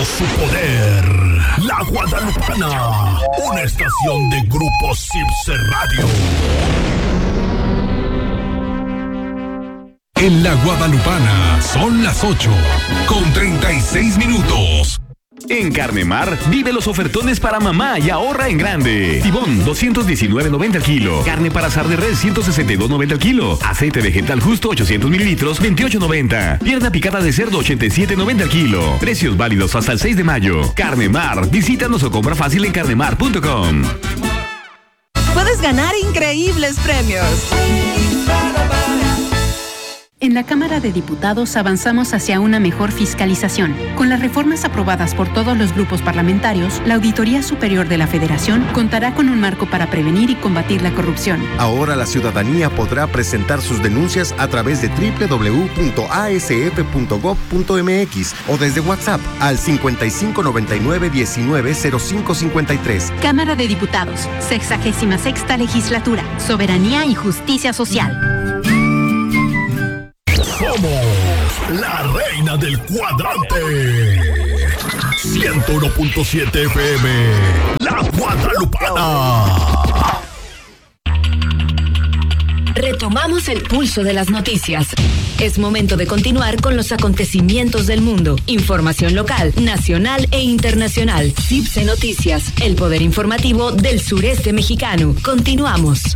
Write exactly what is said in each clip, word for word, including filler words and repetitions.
su poder. La Guadalupana, una estación de Grupo Cipse Radio. En la Guadalupana son las ocho con treinta y seis minutos. En Carnemar, vive los ofertones para mamá y ahorra en grande. Tibón, doscientos diecinueve noventa al kilo. Carne para asar de res, ciento sesenta y dos noventa al kilo. Aceite vegetal justo, ochocientos mililitros, veintiocho noventa. Pierna picada de cerdo, ochenta y siete noventa al kilo. Precios válidos hasta el seis de mayo. Carnemar, visítanos o compra fácil en carnemar punto com. Puedes ganar increíbles premios. En la Cámara de Diputados avanzamos hacia una mejor fiscalización. Con las reformas aprobadas por todos los grupos parlamentarios, la Auditoría Superior de la Federación contará con un marco para prevenir y combatir la corrupción. Ahora la ciudadanía podrá presentar sus denuncias a través de doble u doble u doble u punto a s f punto gob punto m x o desde WhatsApp al cincuenta y cinco noventa y nueve diecinueve cero cinco cincuenta y tres. Cámara de Diputados, sexagésima sexta legislatura, soberanía y justicia social. Somos la reina del cuadrante. ciento uno punto siete F M. La Guadalupana. Retomamos el pulso de las noticias. Es momento de continuar con los acontecimientos del mundo. Información local, nacional e internacional. Cipse Noticias, el poder informativo del sureste mexicano. Continuamos.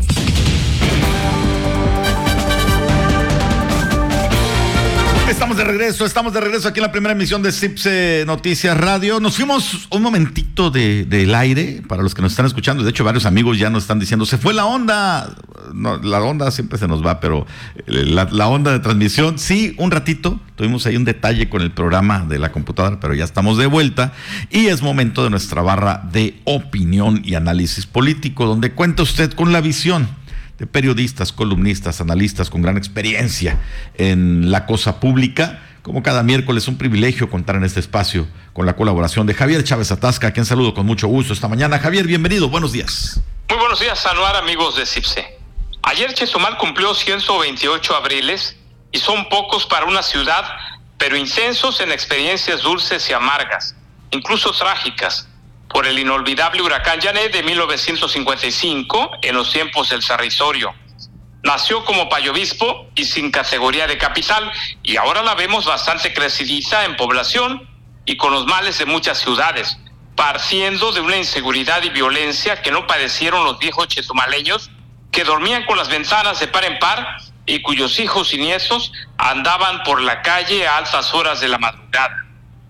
Estamos de regreso, estamos de regreso aquí en la primera emisión de Cipse Noticias Radio. Nos fuimos un momentito de, del aire, para los que nos están escuchando. De hecho, varios amigos ya nos están diciendo, se fue la onda. No, la onda siempre se nos va, pero la, la onda de transmisión, sí, un ratito. Tuvimos ahí un detalle con el programa de la computadora, pero ya estamos de vuelta. Y es momento de nuestra barra de opinión y análisis político, donde cuenta usted con la visión de periodistas, columnistas, analistas con gran experiencia en la cosa pública. Como cada miércoles, un privilegio contar en este espacio con la colaboración de Javier Chávez Atasca, a quien saludo con mucho gusto esta mañana. Javier, bienvenido, buenos días. Muy buenos días, Anuar, amigos de Cipse. Ayer Chetumal cumplió ciento veintiocho abriles y son pocos para una ciudad, pero intensos en experiencias dulces y amargas, incluso trágicas, por el inolvidable huracán Janet de mil novecientos cincuenta y cinco, en los tiempos del Sarrisorio. Nació como payobispo y sin categoría de capital, y ahora la vemos bastante crecidita en población y con los males de muchas ciudades, partiendo de una inseguridad y violencia que no padecieron los viejos chetumaleños, que dormían con las ventanas de par en par y cuyos hijos y nietos andaban por la calle a altas horas de la madrugada.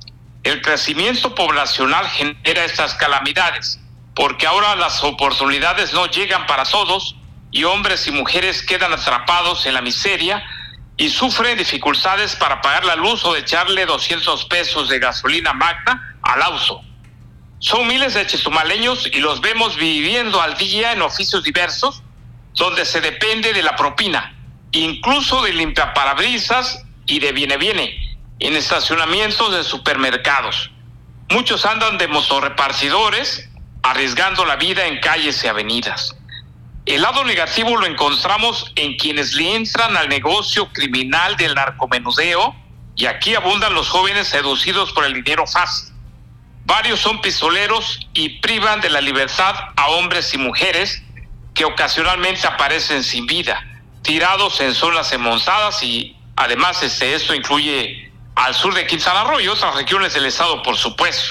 El crecimiento poblacional genera estas calamidades, porque ahora las oportunidades no llegan para todos y hombres y mujeres quedan atrapados en la miseria y sufren dificultades para pagar la luz o echarle doscientos pesos de gasolina magna al auto. Son miles de chetumaleños y los vemos viviendo al día en oficios diversos, donde se depende de la propina, incluso de limpiaparabrisas y de viene-viene, en estacionamientos de supermercados. Muchos andan de motorrepartidores, arriesgando la vida en calles y avenidas. El lado negativo lo encontramos en quienes le entran al negocio criminal del narcomenudeo, y aquí abundan los jóvenes seducidos por el dinero fácil. Varios son pistoleros y privan de la libertad a hombres y mujeres que ocasionalmente aparecen sin vida, tirados en zonas enmontadas, y además este, esto incluye al sur de Quintana Roo y otras regiones del estado, por supuesto.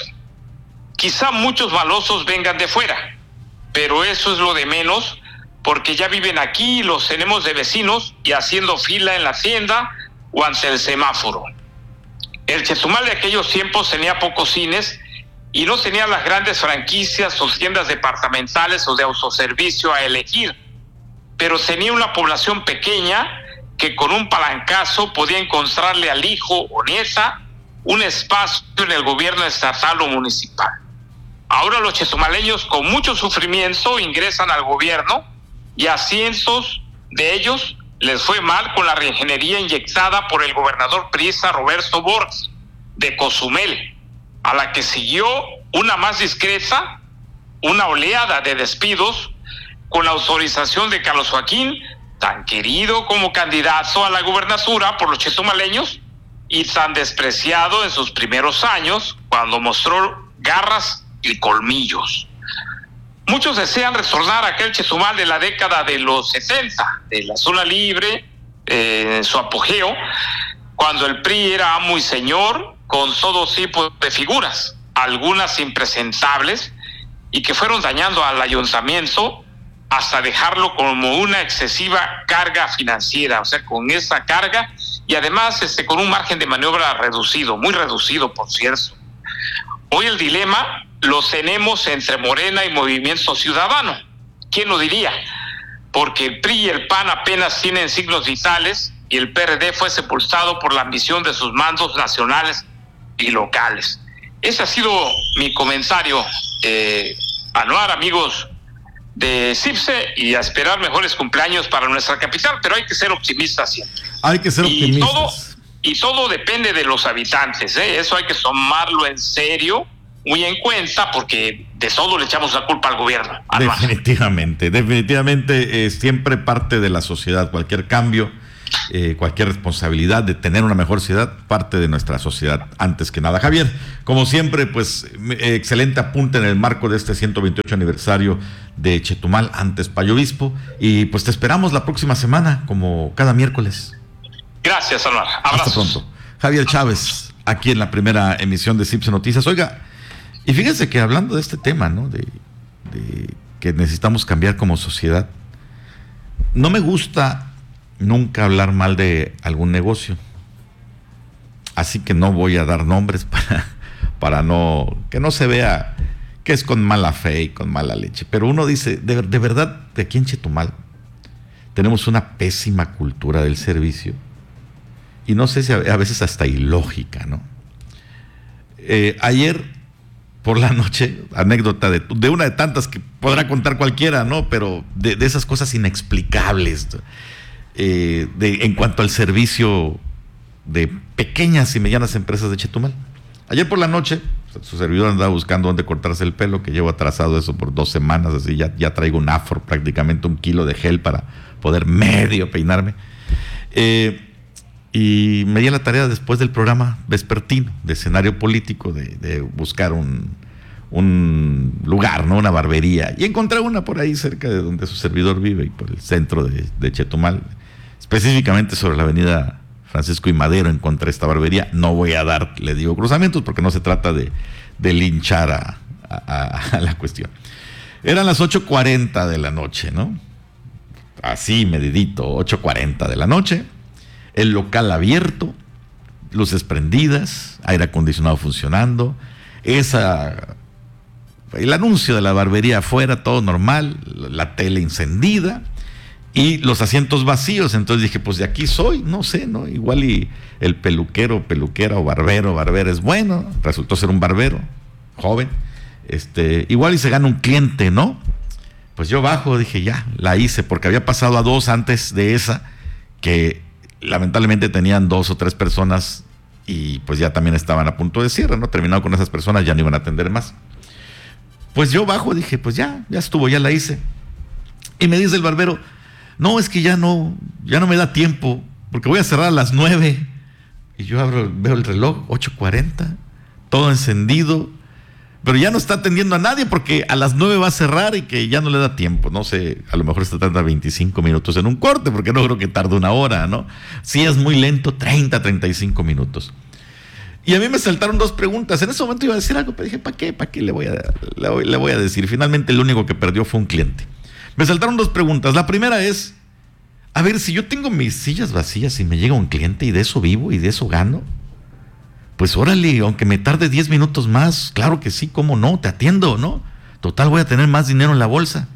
Quizá muchos malosos vengan de fuera, pero eso es lo de menos, porque ya viven aquí y los tenemos de vecinos y haciendo fila en la tienda o ante el semáforo. El Chetumal de aquellos tiempos tenía pocos cines y no tenía las grandes franquicias o tiendas departamentales o de autoservicio a elegir, pero tenía una población pequeña que con un palancazo podía encontrarle al hijo o nieta un espacio en el gobierno estatal o municipal. Ahora los chetumaleños con mucho sufrimiento ingresan al gobierno y a cientos de ellos les fue mal con la reingeniería inyectada por el gobernador priista Roberto Borges de Cozumel, a la que siguió una más discreta, una oleada de despidos con la autorización de Carlos Joaquín, tan querido como candidato a la gubernatura por los chetumaleños, y tan despreciado en sus primeros años, cuando mostró garras y colmillos. Muchos desean retornar a aquel Chetumal de la década de los setenta, de la zona libre, eh, en su apogeo, cuando el P R I era amo y señor, con todo tipo de figuras, algunas impresentables, y que fueron dañando al ayuntamiento hasta dejarlo como una excesiva carga financiera, o sea, con esa carga, y además este, con un margen de maniobra reducido, muy reducido, por cierto. Hoy el dilema lo tenemos entre Morena y Movimiento Ciudadano. ¿Quién lo diría? Porque el P R I y el P A N apenas tienen signos vitales y el P R D fue sepultado por la ambición de sus mandos nacionales y locales. Ese ha sido mi comentario, eh, Anuar, amigos de CIPSE, y a esperar mejores cumpleaños para nuestra capital, pero hay que ser optimistas siempre. Hay que ser optimistas. Y todo, y todo depende de los habitantes, ¿eh? Eso hay que tomarlo en serio, muy en cuenta, porque de todo le echamos la culpa al gobierno. Anuar. Definitivamente, definitivamente eh, siempre parte de la sociedad, cualquier cambio, eh, cualquier responsabilidad de tener una mejor ciudad, parte de nuestra sociedad antes que nada. Javier, como siempre, pues eh, excelente apunte en el marco de este ciento veintiocho aniversario de Chetumal, antes Payo Obispo, y pues te esperamos la próxima semana, como cada miércoles. Gracias, Anuar. Abrazos. Hasta pronto. Javier Chávez, aquí en la primera emisión de CIPSE Noticias. Oiga, y fíjense que hablando de este tema, ¿no? De, de que necesitamos cambiar como sociedad, no me gusta nunca hablar mal de algún negocio, así que no voy a dar nombres para, para no, que no se vea que es con mala fe y con mala leche, pero uno dice, de, de verdad, de aquí en Chetumal tenemos una pésima cultura del servicio, y no sé si a, a veces hasta ilógica, ¿no? Eh, ayer por la noche, anécdota de, de una de tantas que podrá contar cualquiera, ¿no? Pero de, de esas cosas inexplicables, eh, de, en cuanto al servicio de pequeñas y medianas empresas de Chetumal. Ayer por la noche, su servidor andaba buscando dónde cortarse el pelo, que llevo atrasado eso por dos semanas, así ya, ya traigo un afro, prácticamente un kilo de gel para poder medio peinarme. Eh, Y me di a la tarea después del programa vespertino de escenario político de, de buscar un, un lugar, ¿no? Una barbería. Y encontré una por ahí cerca de donde su servidor vive y por el centro de, de Chetumal. Específicamente sobre la avenida Francisco y Madero encontré esta barbería. No voy a dar, le digo, cruzamientos porque no se trata de, de linchar a, a, a la cuestión. Eran las ocho cuarenta de la noche, ¿no? Así medidito, ocho cuarenta de la noche. El local abierto, luces prendidas, aire acondicionado funcionando, esa, el anuncio de la barbería afuera, todo normal, la tele encendida y los asientos vacíos. Entonces dije, pues de aquí soy, no sé, ¿no? Igual y el peluquero, peluquera o barbero, barbera es bueno, resultó ser un barbero, joven, este, igual y se gana un cliente, ¿no? Pues yo bajo, dije, ya, la hice, porque había pasado a dos antes de esa, que lamentablemente tenían dos o tres personas y pues ya también estaban a punto de cierre, ¿no? Terminado con esas personas, ya no iban a atender más. Pues yo bajo, dije, pues ya, ya estuvo, ya la hice. Y me dice el barbero, no, es que ya no, ya no me da tiempo, porque voy a cerrar a las nueve. Y yo abro, veo el reloj, ocho cuarenta, todo encendido, pero ya no está atendiendo a nadie porque a las nueve va a cerrar y que ya no le da tiempo. No sé, a lo mejor está tardando veinticinco minutos en un corte, porque no creo que tarde una hora, ¿no? Si es muy lento, treinta, treinta y cinco minutos. Y a mí me saltaron dos preguntas. En ese momento iba a decir algo, pero dije, ¿para qué? ¿Para qué le voy a, le voy, le voy a decir? Finalmente el único que perdió fue un cliente. Me saltaron dos preguntas. La primera es, a ver, si yo tengo mis sillas vacías y me llega un cliente y de eso vivo y de eso gano, pues órale, aunque me tarde diez minutos más, claro que sí, cómo no, te atiendo, ¿no? Total, voy a tener más dinero en la bolsa.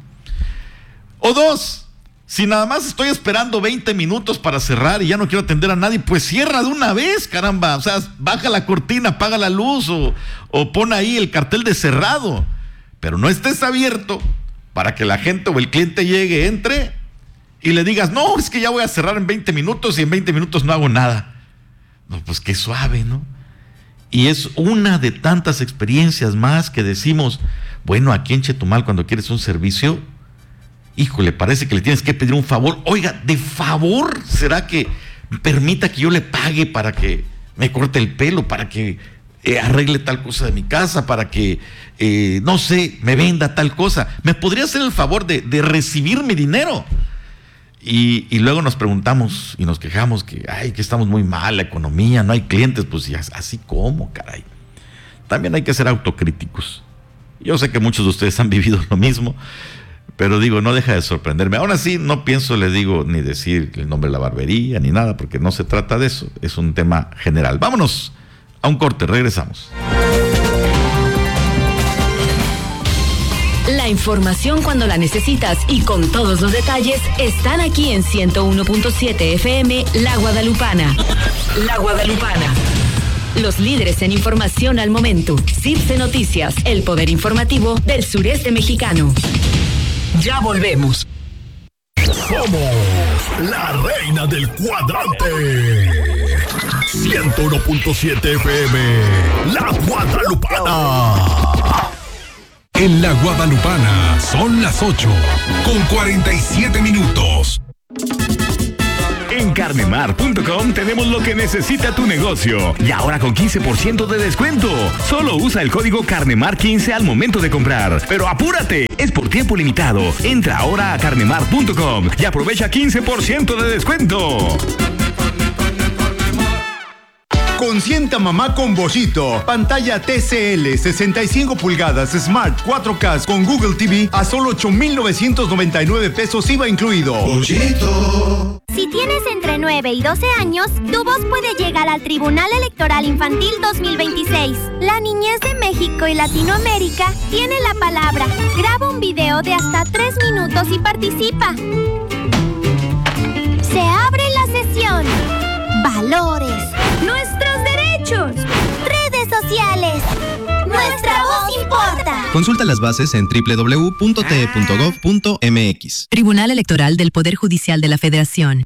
O dos, si nada más estoy esperando veinte minutos para cerrar y ya no quiero atender a nadie, pues cierra de una vez, caramba. O sea, baja la cortina, apaga la luz o, o pon ahí el cartel de cerrado. Pero no estés abierto para que la gente o el cliente llegue, entre y le digas, no, es que ya voy a cerrar en veinte minutos y en veinte minutos no hago nada. No, pues qué suave, ¿no? Y es una de tantas experiencias más que decimos, bueno, aquí en Chetumal cuando quieres un servicio, híjole, parece que le tienes que pedir un favor. Oiga, ¿de favor será que permita que yo le pague para que me corte el pelo, para que eh, arregle tal cosa de mi casa, para que, eh, no sé, me venda tal cosa. ¿Me podría hacer el favor de, de recibir mi dinero? Y, y luego nos preguntamos y nos quejamos que, ay, que estamos muy mal, la economía, no hay clientes. Pues y así como, caray. También hay que ser autocríticos. Yo sé que muchos de ustedes han vivido lo mismo, pero digo, no deja de sorprenderme. Aún así, no pienso, le digo, ni decir el nombre de la barbería, ni nada, porque no se trata de eso. Es un tema general. Vámonos a un corte, regresamos. La información cuando la necesitas y con todos los detalles están aquí en ciento uno punto siete F M La Guadalupana. La Guadalupana. Los líderes en información al momento. CIPSE Noticias, el poder informativo del sureste mexicano. Ya volvemos. Somos la reina del cuadrante. ciento uno punto siete F M La Guadalupana. En La Guadalupana son las ocho con cuarenta y siete minutos. En carnemar punto com tenemos lo que necesita tu negocio. Y ahora con quince por ciento de descuento. Solo usa el código carnemar quince al momento de comprar. Pero apúrate, es por tiempo limitado. Entra ahora a carnemar punto com y aprovecha quince por ciento de descuento. Consienta mamá con Bollito. Pantalla T C L sesenta y cinco pulgadas Smart cuatro K con Google T V a solo ocho mil novecientos noventa y nueve pesos I V A incluido. Bollito. Si tienes entre nueve y doce años, tu voz puede llegar al Tribunal Electoral Infantil dos mil veintiséis. La niñez de México y Latinoamérica tiene la palabra. Graba un video de hasta tres minutos y participa. Se abre la sesión. Valores. Nuestros derechos. Redes sociales. Nuestra voz importa. Consulta las bases en doble u doble u doble u punto t e punto gov punto m x. Tribunal Electoral del Poder Judicial de la Federación.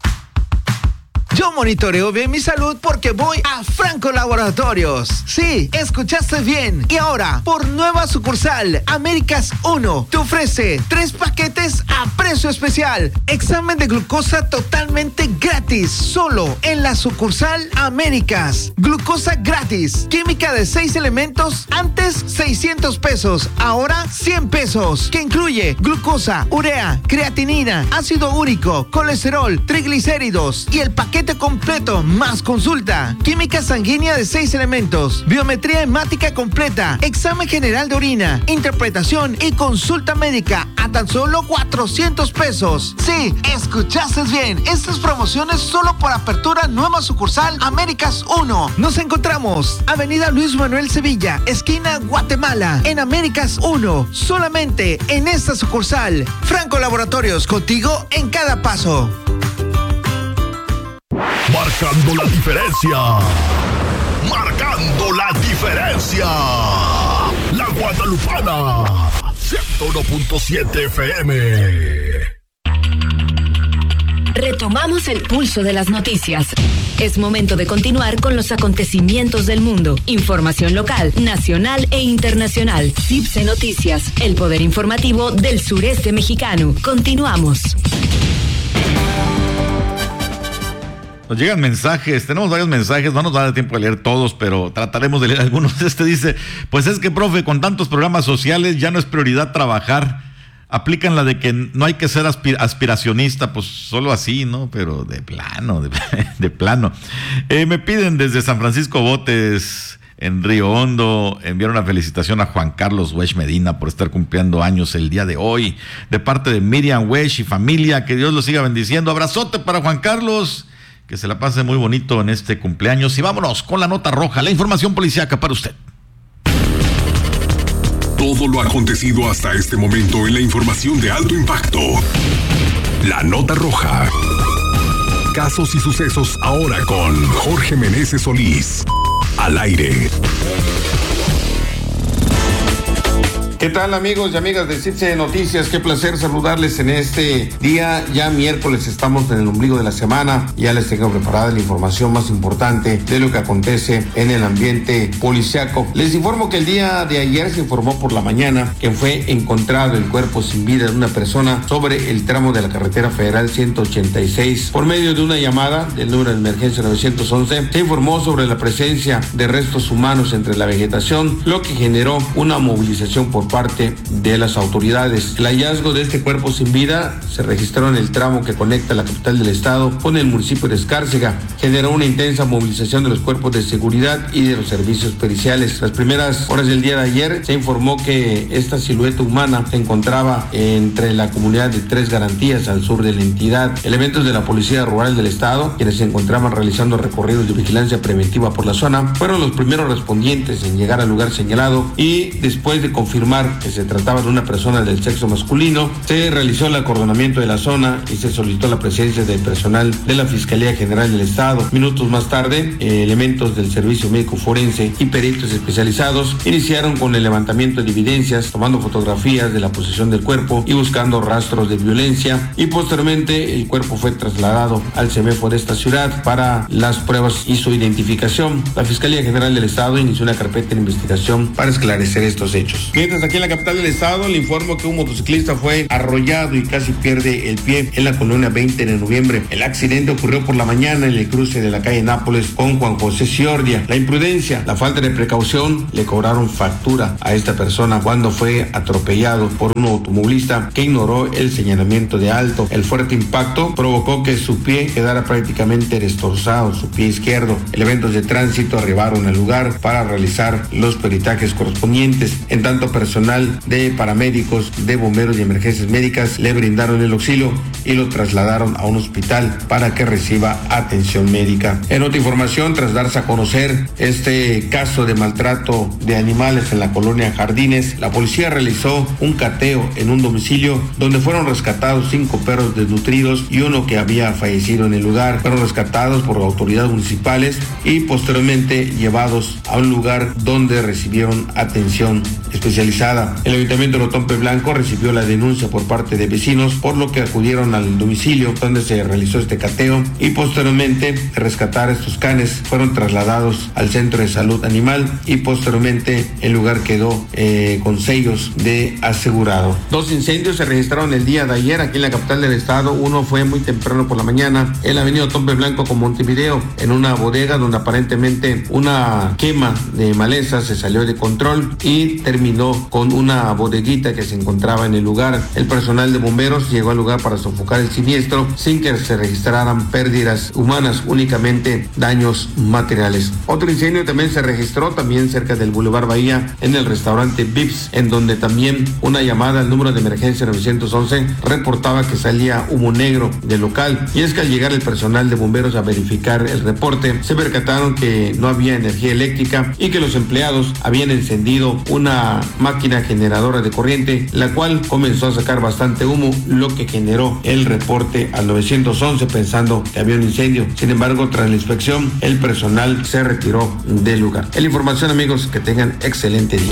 Yo monitoreo bien mi salud porque voy a Franco Laboratorios. Sí, escuchaste bien. Y ahora, por nueva sucursal, Américas uno te ofrece tres paquetes a precio especial. Examen de glucosa totalmente gratis, solo en la sucursal Américas. Glucosa gratis. Química de seis elementos, antes seiscientos pesos, ahora cien pesos. Que incluye glucosa, urea, creatinina, ácido úrico, colesterol, triglicéridos y el paquete completo más consulta. Química sanguínea de seis elementos, biometría hemática completa, examen general de orina, interpretación y consulta médica a tan solo cuatrocientos pesos. Sí, escuchaste bien. Estas promociones solo por apertura nueva sucursal Américas uno. Nos encontramos Avenida Luis Manuel Sevilla, esquina Guatemala, en Américas uno. Solamente en esta sucursal. Franco Laboratorios, contigo en cada paso. Marcando la diferencia. Marcando la diferencia. La Guadalupana. ciento uno punto siete F M. Retomamos el pulso de las noticias. Es momento de continuar con los acontecimientos del mundo. Información local, nacional e internacional. CIPSE Noticias, el poder informativo del sureste mexicano. Continuamos. Nos llegan mensajes, tenemos varios mensajes, no nos va a dar tiempo de leer todos, pero trataremos de leer algunos. Este dice, pues es que, profe, con tantos programas sociales ya no es prioridad trabajar. Aplican la de que no hay que ser aspir- aspiracionista, pues solo así, ¿no? Pero de plano, de, de plano. Eh, me piden desde San Francisco Botes, en Río Hondo, enviar una felicitación a Juan Carlos Wesh Medina por estar cumpliendo años el día de hoy. De parte de Miriam Wesh y familia, que Dios los siga bendiciendo. Abrazote para Juan Carlos. Que se la pase muy bonito en este cumpleaños. Y vámonos con la nota roja, la información policíaca para usted. Todo lo acontecido hasta este momento en la información de alto impacto. La nota roja. Casos y sucesos ahora con Jorge Meneses Solís. Al aire. ¿Qué tal, amigos y amigas de Cipse Noticias? Qué placer saludarles en este día. Ya miércoles estamos en el ombligo de la semana. Ya les tengo preparada la información más importante de lo que acontece en el ambiente policiaco. Les informo que el día de ayer se informó por la mañana que fue encontrado el cuerpo sin vida de una persona sobre el tramo de la carretera federal ciento ochenta y seis. Por medio de una llamada del número de emergencia novecientos once, se informó sobre la presencia de restos humanos entre la vegetación, lo que generó una movilización por parte de las autoridades. El hallazgo de este cuerpo sin vida se registró en el tramo que conecta la capital del estado con el municipio de Escárcega. Generó una intensa movilización de los cuerpos de seguridad y de los servicios periciales. Las primeras horas del día de ayer se informó que esta silueta humana se encontraba entre la comunidad de Tres Garantías al sur de la entidad. Elementos de la Policía Rural del estado, quienes se encontraban realizando recorridos de vigilancia preventiva por la zona, fueron los primeros respondientes en llegar al lugar señalado y después de confirmar que se trataba de una persona del sexo masculino, se realizó el acordonamiento de la zona y se solicitó la presencia del personal de la Fiscalía General del Estado. Minutos más tarde, eh, elementos del Servicio Médico Forense y peritos especializados iniciaron con el levantamiento de evidencias, tomando fotografías de la posición del cuerpo y buscando rastros de violencia, y posteriormente el cuerpo fue trasladado al CEMEFO de esta ciudad para las pruebas y su identificación. La Fiscalía General del Estado inició una carpeta de investigación para esclarecer estos hechos. Mientras aquí en la capital del estado le informo que un motociclista fue arrollado y casi pierde el pie en la colonia veinte de noviembre. El accidente ocurrió por la mañana en el cruce de la calle Nápoles con Juan José Ciordia. La imprudencia, la falta de precaución le cobraron factura a esta persona cuando fue atropellado por un automovilista que ignoró el señalamiento de alto. El fuerte impacto provocó que su pie quedara prácticamente destrozado, su pie izquierdo. Elementos de tránsito arribaron al lugar para realizar los peritajes correspondientes. En tanto, personal de paramédicos, de bomberos y emergencias médicas le brindaron el auxilio y lo trasladaron a un hospital para que reciba atención médica. En otra información, tras darse a conocer este caso de maltrato de animales en la colonia Jardines, la policía realizó un cateo en un domicilio donde fueron rescatados cinco perros desnutridos y uno que había fallecido en el lugar. Fueron rescatados por autoridades municipales y posteriormente llevados a un lugar donde recibieron atención especializada. El Ayuntamiento de Otompe Blanco recibió la denuncia por parte de vecinos, por lo que acudieron al domicilio donde se realizó este cateo y posteriormente de rescatar estos canes fueron trasladados al centro de salud animal y posteriormente el lugar quedó eh, con sellos de asegurado. Dos incendios se registraron el día de ayer aquí en la capital del estado. Uno fue muy temprano por la mañana en la avenida Otompe Blanco con Montevideo, en una bodega donde aparentemente una quema de maleza se salió de control y terminó con una bodeguita que se encontraba en el lugar. El personal de bomberos llegó al lugar para sofocar el siniestro sin que se registraran pérdidas humanas, únicamente daños materiales. Otro incendio también se registró también cerca del Boulevard Bahía en el restaurante Vips, en donde también una llamada al número de emergencia novecientos once reportaba que salía humo negro del local, y es que al llegar el personal de bomberos a verificar el reporte se percataron que no había energía eléctrica y que los empleados habían encendido una máquina generadora de corriente, la cual comenzó a sacar bastante humo, lo que generó el reporte al novecientos once pensando que había un incendio. Sin embargo, tras la inspección, el personal se retiró del lugar. Es la información, amigos, que tengan excelente día.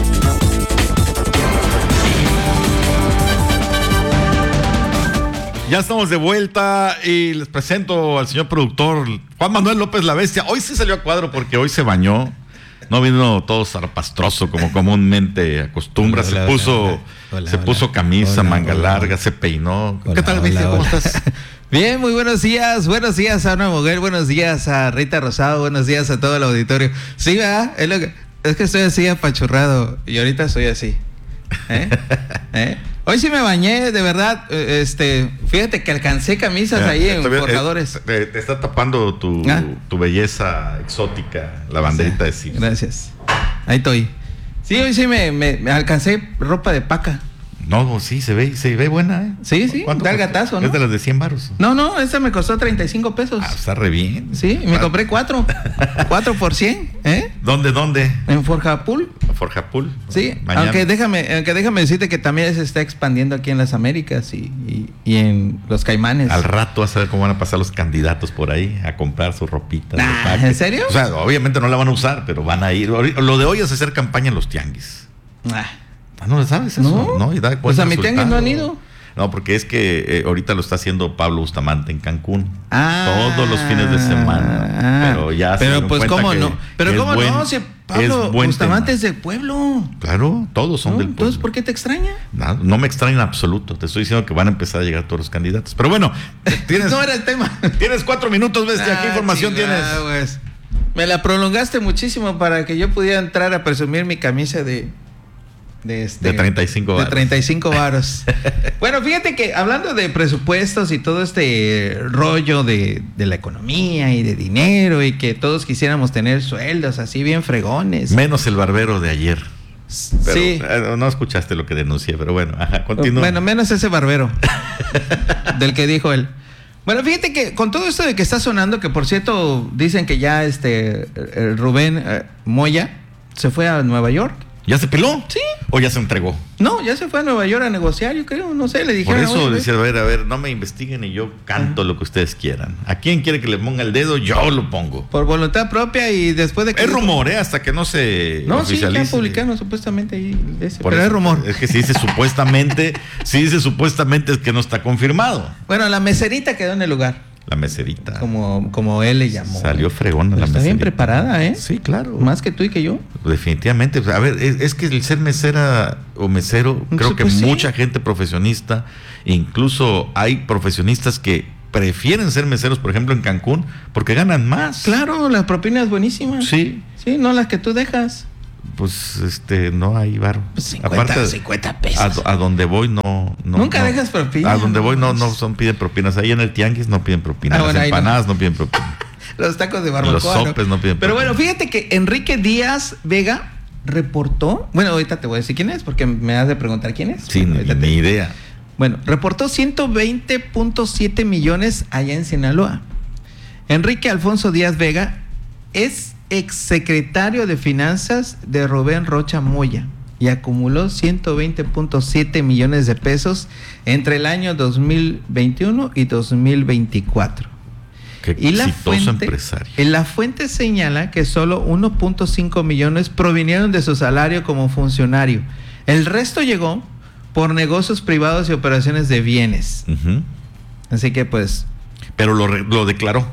Ya estamos de vuelta y les presento al señor productor Juan Manuel López La Bestia. Hoy sí salió a cuadro porque hoy se bañó. No vino todo zarpastroso como comúnmente acostumbra. Hola, se hola, puso, hola, hola, se hola, puso camisa, hola, manga hola, larga, hola. Se peinó. Hola, ¿qué tal, Bestia? ¿Cómo estás? Bien, muy buenos días. Buenos días a Ana Moguel, buenos días a Rita Rosado, buenos días a todo el auditorio. Sí, ¿verdad? Es, lo que, es que estoy así apachurrado y ahorita estoy así. ¿Eh? ¿Eh? Hoy sí me bañé, de verdad, este, fíjate que alcancé camisas ya, ahí en bien, forjadores. Eh, te, te está tapando tu, ¿Ah? tu belleza exótica, la banderita sí, de Cipse. Gracias. Ahí estoy. Sí, hoy sí me, me, me alcancé ropa de paca. No, sí, se ve, se ve buena, ¿eh? Sí, sí, da el gatazo, ¿no? Es de las de cien baros. No, no, esa me costó treinta y cinco pesos. Ah, está re bien. Sí, me compré cuatro. Cuatro por cien, ¿eh? ¿Dónde, dónde? En Forjapul. Forjapul. Sí, mañana. aunque déjame, aunque déjame decirte que también se está expandiendo aquí en las Américas y, y, y en los Caimanes. Al rato vas a ver cómo van a pasar los candidatos por ahí a comprar su ropita. Nah, ¿en serio? O sea, obviamente no la van a usar, pero van a ir. Lo de hoy es hacer campaña en los tianguis. Ah. Ah, ¿no lo sabes eso? No, no y da pues a mi tianguis no han ido. No, porque es que eh, ahorita lo está haciendo Pablo Bustamante en Cancún. Ah, todos los fines de semana. Ah, pero ya Pero se pues cómo no. Pero cómo buen, no, si Pablo es Bustamante es del pueblo. Claro, todos son ¿No? del pueblo. Entonces, ¿por qué te extraña? No, no me extraña en absoluto. Te estoy diciendo que van a empezar a llegar todos los candidatos. Pero bueno, tienes, no era el tema. Tienes cuatro minutos, bestia. Ah, ¿Qué información chingada, tienes? Pues. Me la prolongaste muchísimo para que yo pudiera entrar a presumir mi camisa de... De, este, de treinta y cinco varos. De treinta y cinco varos. Bueno, fíjate que hablando de presupuestos y todo este rollo de, de la economía y de dinero y que todos quisiéramos tener sueldos así bien fregones. Menos el barbero de ayer. Pero, sí. eh, no escuchaste lo que denuncié, pero bueno, ajá, continúa. Bueno, menos ese barbero del que dijo él. Bueno, fíjate que con todo esto de que está sonando, que por cierto dicen que ya este Rubén eh, Moya se fue a Nueva York. ¿Ya se peló? Sí. ¿O ya se entregó? No, ya se fue a Nueva York a negociar, yo creo, no sé, le dijeron. Por eso oye, decía, a ver, a ver, no me investiguen y yo canto lo que ustedes quieran. ¿A quién quiere que le ponga el dedo? Yo lo pongo. Por voluntad propia y después de que... Es rumor, ¿eh? Hasta que no se No, oficialice. sí, ya publicaron supuestamente ahí ese, Por pero eso, es rumor. Es que si dice supuestamente, si dice supuestamente es que no está confirmado. Bueno, la meserita quedó en el lugar. La meserita. Como, como él le llamó. Salió fregona la meserita. Está bien preparada, ¿eh? Sí, claro. Más que tú y que yo. Definitivamente. A ver, es, es que el ser mesera o mesero, creo sí, que pues mucha sí. gente profesionista, incluso hay profesionistas que prefieren ser meseros, por ejemplo, en Cancún, porque ganan más. Claro, la propina es buenísima. Sí. Sí, no las que tú dejas. Pues este no hay varo. Pues cincuenta, Aparte, cincuenta pesos. A, a donde voy no, no Nunca no, dejas propina. A donde voy no no son piden propinas. Ahí en el tianguis no piden propinas. Ah, bueno, Las empanadas no. no. piden propinas. Los tacos de barbacoa. Los sopes no, no piden Pero propinas. bueno, fíjate que Enrique Díaz Vega reportó, bueno, ahorita te voy a decir quién es porque me has de preguntar quién es. Sí, bueno, ni, ni idea. Bueno, reportó ciento veinte punto siete millones allá en Sinaloa. Enrique Alfonso Díaz Vega es exsecretario de Finanzas de Rubén Rocha Moya y acumuló ciento veinte punto siete millones de pesos entre el año dos mil veintiuno y dos mil veinticuatro. Qué y la exitoso fuente, empresario. La fuente señala que solo uno punto cinco millones provinieron de su salario como funcionario. El resto llegó por negocios privados y operaciones de bienes. Uh-huh. Así que pues... Pero lo, lo declaró.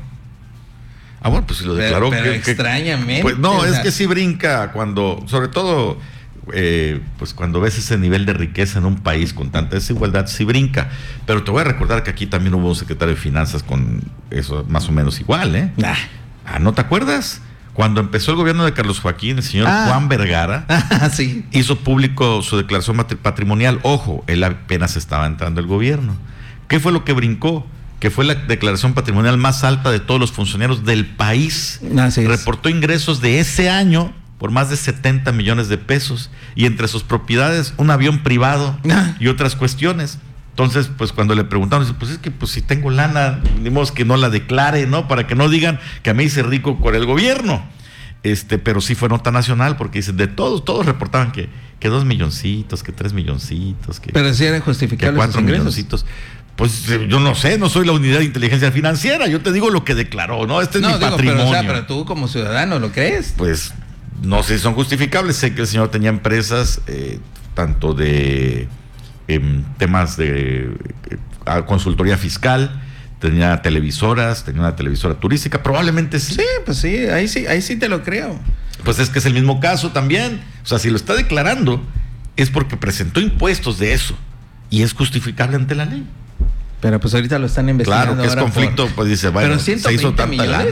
Ah, bueno, pues si lo declaró. Pero, pero que, extrañamente. Que, pues no, o es sea, que sí brinca cuando, sobre todo, eh, pues cuando ves ese nivel de riqueza en un país con tanta desigualdad, sí brinca. Pero te voy a recordar que aquí también hubo un secretario de Finanzas con eso más o menos igual, ¿eh? Nah. Ah, ¿no te acuerdas? Cuando empezó el gobierno de Carlos Joaquín, el señor ah. Juan Vergara ah, sí. hizo público su declaración patrimonial. Ojo, él apenas estaba entrando al gobierno. ¿Qué fue lo que brincó? Que fue la declaración patrimonial más alta de todos los funcionarios del país. Así es. Reportó ingresos de ese año por más de setenta millones de pesos y entre sus propiedades un avión privado y otras cuestiones. Entonces, pues cuando le preguntaron, dice, pues es que pues si tengo lana, digamos que no la declare, ¿no? Para que no digan que a mí hice rico por el gobierno. Este, pero sí fue nota nacional, porque dicen, de todos, todos reportaban que, que dos milloncitos, que tres milloncitos, que, pero sí era justificable que cuatro milloncitos. Pues yo no sé, no soy la unidad de inteligencia financiera, yo te digo lo que declaró, ¿no? Este es no, mi digo, patrimonio. Pero, o sea, pero tú como ciudadano, ¿lo crees? Pues no sé si son justificables, sé que el señor tenía empresas, eh, tanto de eh, temas de eh, consultoría fiscal, tenía televisoras, tenía una televisora turística, probablemente sí. Sí, pues sí, ahí sí, ahí sí te lo creo. Pues es que es el mismo caso también, o sea, si lo está declarando, es porque presentó impuestos de eso, y es justificable ante la ley. Pero pues ahorita lo están investigando. Claro que es conflicto, por... pues dice, bueno, se hizo tanta lana.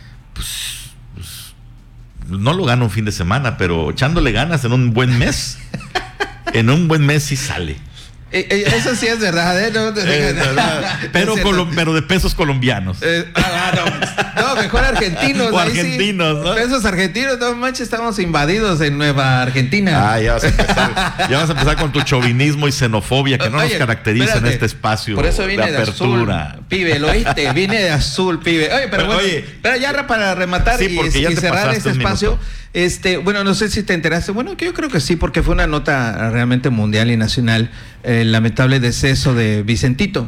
Pues, pues no lo gana un fin de semana, pero echándole ganas en un buen mes, en un buen mes sí sale. Eh, eh, eso sí es verdad, ¿eh? No, eh, verdad. Pero, colom, pero de pesos colombianos. Eh, ah, no, no, mejor argentinos. O argentinos, sí. ¿No? Pesos argentinos, no manches, estamos invadidos en Nueva Argentina. Ah, ya vas a empezar, ya vas a empezar con tu chauvinismo y xenofobia que no Oye, nos caracteriza espérate, en este espacio. Por eso vine de, de apertura. Azul, pibe, ¿lo oíste? Vine de azul, pibe. Oye, pero, pero bueno, oye, pero ya para rematar sí, y, y cerrar este espacio. Este, bueno, no sé si te enteraste, bueno, que yo creo que sí, porque fue una nota realmente mundial y nacional, el lamentable deceso de Vicentito.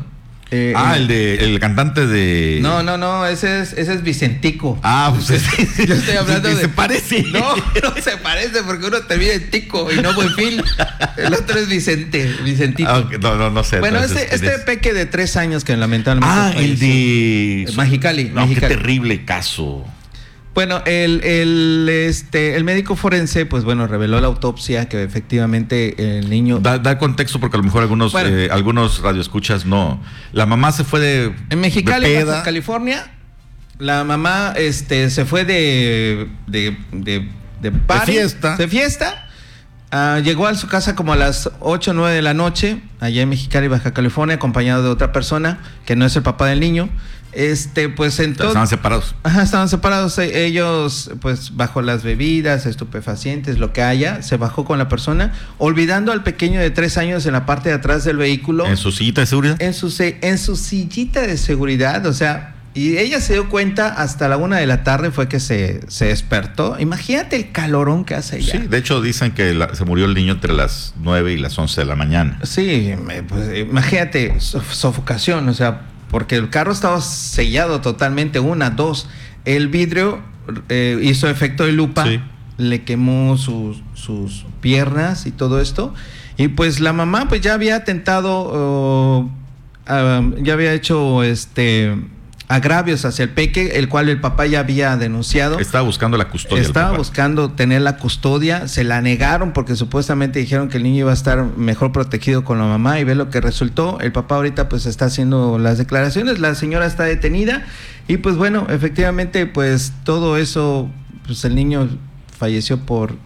Eh, ah, el de el cantante de. No, no, no, ese es, ese es Vicentico. Ah, pues ese, yo estoy hablando de. Se parece. No, no se parece porque uno termina en Tico y no Buenfil. El otro es Vicente, Vicentico. Ah, no, no, no sé. Bueno, este, este peque de tres años que lamentablemente. Ah, el de. Mexicali. No, Mexicali. Qué terrible caso. Bueno, el, el, este, el médico forense, pues bueno, reveló la autopsia que efectivamente el niño... Da, da contexto porque a lo mejor algunos, bueno, eh, algunos radioescuchas no. La mamá se fue de En Mexicali, de Baja California, la mamá este, se fue de... de, de, de, party, de fiesta. De fiesta. Uh, llegó a su casa como a las ocho o nueve de la noche, allá en Mexicali, Baja California, acompañado de otra persona, que no es el papá del niño. Este, pues entonces. Estaban separados. Ajá, estaban separados. Ellos, pues, bajo las bebidas, estupefacientes, lo que haya, se bajó con la persona, olvidando al pequeño de tres años en la parte de atrás del vehículo. ¿En su sillita de seguridad? En su, en su sillita de seguridad, o sea, y ella se dio cuenta hasta la una de la tarde fue que se, se despertó. Imagínate el calorón que hace ella. Sí, de hecho dicen que la, se murió el niño entre las nueve y las once de la mañana. Sí, pues, imagínate, sofocación, o sea, porque el carro estaba sellado totalmente, una, dos. El vidrio eh, hizo efecto de lupa, sí. Le quemó sus, sus piernas y todo esto. Y pues la mamá pues ya había tentado, uh, uh, ya había hecho este agravios hacia el peque, el cual el papá ya había denunciado. Estaba buscando la custodia. Estaba buscando tener la custodia, se la negaron porque supuestamente dijeron que el niño iba a estar mejor protegido con la mamá y ve lo que resultó. El papá ahorita pues está haciendo las declaraciones, la señora está detenida y pues bueno, efectivamente pues todo eso, pues el niño falleció por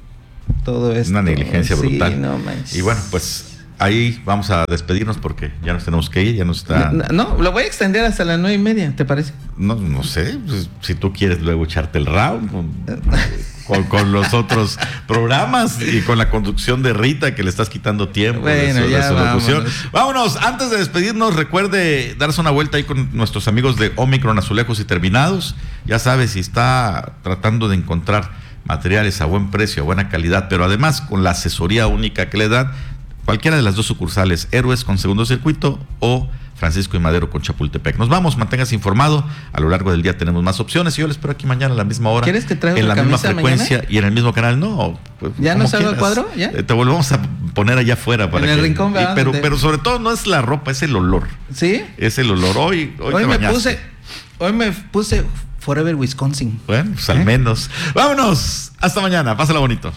todo esto. Una negligencia sí, brutal. No manches. Y bueno, pues ahí vamos a despedirnos porque ya nos tenemos que ir, ya nos está... No, no, lo voy a extender hasta las nueve y media, ¿te parece? No, no sé, pues, si tú quieres luego echarte el round con, con, con los otros programas y con la conducción de Rita que le estás quitando tiempo. Bueno, de su, ya de su locución. Vámonos. Vámonos, antes de despedirnos, recuerde darse una vuelta ahí con nuestros amigos de Omicron Azulejos y Terminados. Ya sabes, si está tratando de encontrar materiales a buen precio, a buena calidad, pero además con la asesoría única que le dan, cualquiera de las dos sucursales, Héroes con Segundo Circuito o Francisco y Madero con Chapultepec. Nos vamos, manténgase informado. A lo largo del día tenemos más opciones y yo les espero aquí mañana a la misma hora. ¿Quieres que traiga en la misma frecuencia mañana? Y en el mismo canal? No. Pues, ¿Ya no salgo al cuadro? ¿Ya? Te volvemos a poner allá afuera. Para en el que, rincón, ¿verdad? pero, pero sobre todo no es la ropa, es el olor. ¿Sí? Es el olor. Hoy, hoy, hoy te me bañaste. puse, hoy me puse Forever Wisconsin. Bueno, pues al ¿Eh? menos. Vámonos. Hasta mañana. Pásala bonito.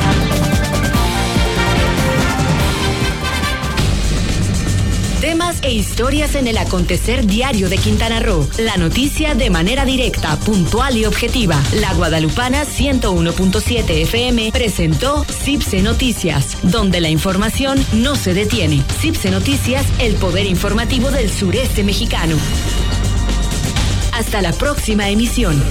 Temas e historias en el acontecer diario de Quintana Roo. La noticia de manera directa, puntual y objetiva. La Guadalupana ciento uno punto siete F M presentó Cipse Noticias, donde la información no se detiene. Cipse Noticias, el poder informativo del sureste mexicano. Hasta la próxima emisión.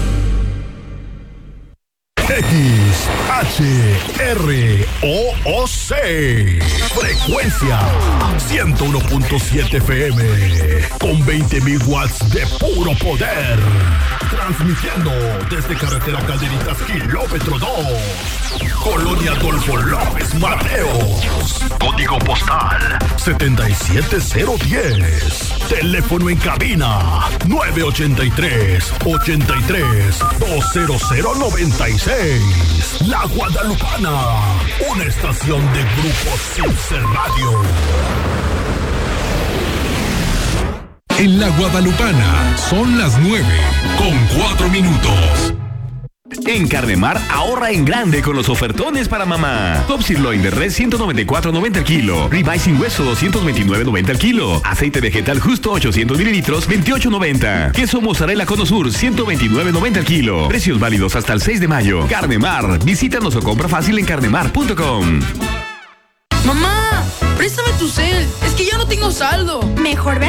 X H R O O C frecuencia ciento uno punto siete F M con veinte mil watts de puro poder, transmitiendo desde carretera Calderitas kilómetro dos, Colonia Adolfo López Mateos, código postal setenta y siete cero diez, teléfono en cabina nueve ochenta y tres, ochenta y tres, dos cero cero noventa y seis. La Guadalupana, una estación de Grupo Cipse Radio. En la Guadalupana son las nueve con cuatro minutos. En Carnemar, ahorra en grande con los ofertones para mamá. Top Sirloin de res ciento noventa y cuatro noventa al kilo. Ribeye sin hueso doscientos veintinueve noventa al kilo. Aceite vegetal justo ochocientos mililitros veintiocho noventa. Queso mozzarella Cono Sur ciento veintinueve noventa al kilo. Precios válidos hasta el seis de mayo. Carnemar, visítanos o compra fácil en carnemar punto com. Mamá, préstame tu cel, es que ya no tengo saldo. Mejor ve